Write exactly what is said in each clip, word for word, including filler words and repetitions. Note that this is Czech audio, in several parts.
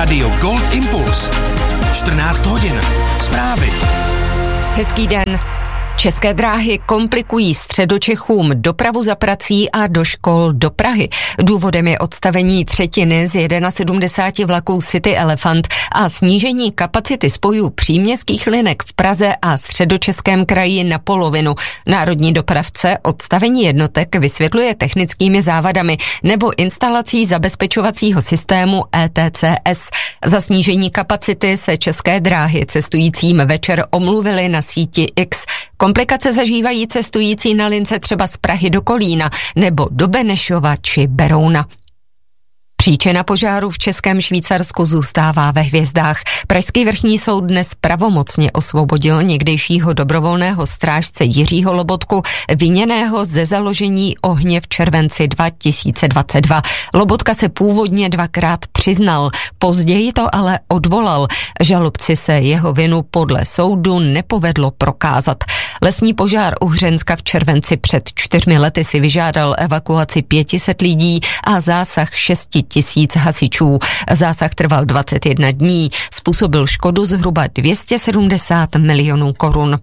Rádio Gold Impuls. čtrnáct hodin. Zprávy. Hezký den. České dráhy komplikují Středočechům dopravu za prací a do škol do Prahy. Důvodem je odstavení třetiny z sedmdesáti jedna vlaků City Elephant a snížení kapacity spojů příměstských linek v Praze a Středočeském kraji na polovinu. Národní dopravce odstavení jednotek vysvětluje technickými závadami nebo instalací zabezpečovacího systému E T C S. Za snížení kapacity se České dráhy cestujícím večer omluvily na síti X. Komplikace zažívají cestující na lince třeba z Prahy do Kolína nebo do Benešova či Berouna. Příčina požáru v Českém Švýcarsku zůstává ve hvězdách. Pražský vrchní soud dnes pravomocně osvobodil někdejšího dobrovolného strážce Jiřího Lobotku, viněného ze založení ohně v červenci dva tisíce dvacet dva. Lobotka se původně dvakrát přiznal, později to ale odvolal. Žalobci se jeho vinu podle soudu nepovedlo prokázat. Lesní požár u Hřenska v červenci před čtyřmi lety si vyžádal evakuaci pěti set lidí a zásah šesti tisíc hasičů. Zásah trval dvacet jedna dní, způsobil škodu zhruba dvě stě sedmdesát milionů korun.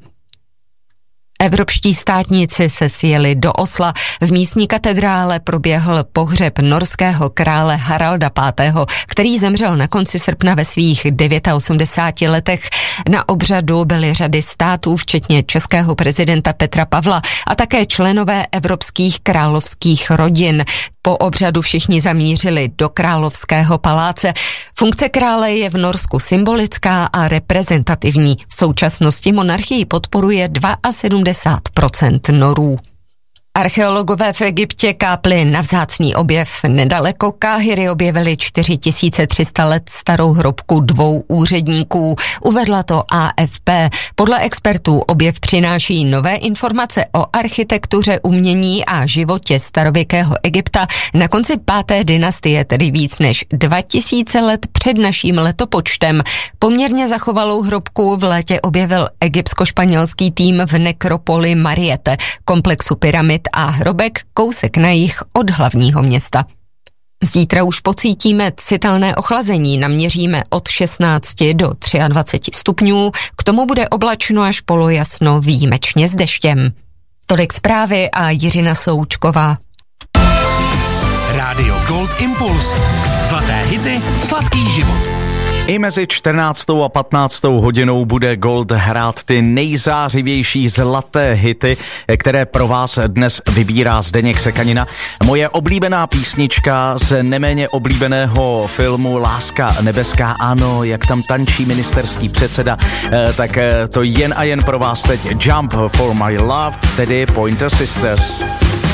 Evropští státníci se sjeli do Osla. V místní katedrále proběhl pohřeb norského krále Haralda pátého., který zemřel na konci srpna ve svých osmdesáti devíti letech. Na obřadu byly řady států, včetně českého prezidenta Petra Pavla a také členové evropských královských rodin. Po obřadu všichni zamířili do královského paláce. Funkce krále je v Norsku symbolická a reprezentativní. V současnosti monarchii podporuje sedmdesát dva procent Norů. Archeologové v Egyptě kápli na vzácný objev. Nedaleko Káhiry objevili čtyři tisíce tři sta let starou hrobku dvou úředníků. Uvedla to A F P. Podle expertů objev přináší nové informace o architektuře, umění a životě starověkého Egypta na konci páté dynastie, tedy víc než dva tisíce let před naším letopočtem. Poměrně zachovalou hrobku v létě objevil egyptsko-španělský tým v nekropoli Mariette, komplexu pyramid a hrobek kousek na jih od hlavního města. Zítra už pocítíme citelné ochlazení, naměříme od šestnácti do dvaceti tří stupňů, k tomu bude oblačno až polojasno, výjimečně s deštěm. Tolik zprávy a Jiřina Součková. Rádio Gold Impuls. Zlaté hity, sladký život. I mezi čtrnáctou a patnáctou hodinou bude Gold hrát ty nejzářivější zlaté hity, které pro vás dnes vybírá Zdeněk Sekanina. Moje oblíbená písnička z neméně oblíbeného filmu Láska nebeská, ano, jak tam tančí ministerský předseda, tak to jen a jen pro vás teď Jump for my love, tedy Pointer Sisters.